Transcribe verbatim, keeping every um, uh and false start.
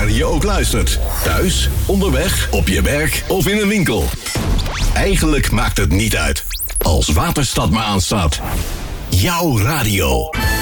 waar je ook luistert. Thuis, onderweg, op je werk of in een winkel. Eigenlijk maakt het niet uit. Als Waterstad maar aanstaat. Jouw radio.